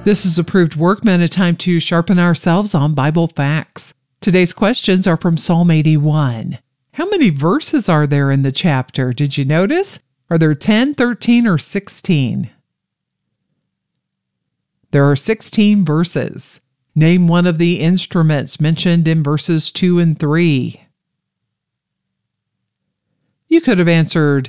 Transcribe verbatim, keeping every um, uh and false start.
This is Approved Workmen, a time to sharpen ourselves on Bible facts. Today's questions are from Psalm eighty-one. How many verses are there in the chapter? Did you notice? Are there ten, thirteen, or sixteen? There are sixteen verses. Name one of the instruments mentioned in verses two and three. You could have answered